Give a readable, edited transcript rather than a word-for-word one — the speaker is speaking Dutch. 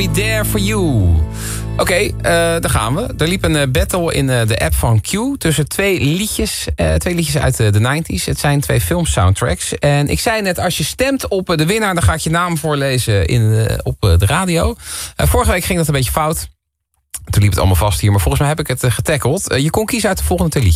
Be There For You. Oké, daar gaan we. Er liep een battle in de app van Q tussen twee liedjes uit de 90s. Het zijn 2 filmsoundtracks. En ik zei net, als je stemt op de winnaar, dan ga ik je naam voorlezen op de radio. Vorige week ging dat een beetje fout. Toen liep het allemaal vast hier, maar volgens mij heb ik het getackled. Je kon kiezen uit de volgende 2 liedjes.